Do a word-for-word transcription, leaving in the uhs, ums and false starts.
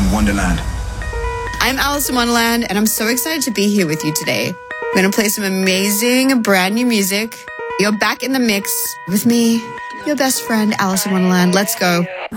in Wonderland. I'm Alice in Wonderland, and I'm so excited to be here with you today. I'm going to play some amazing, brand new music. You're back in the mix with me, your best friend, Alice in Wonderland. Let's go.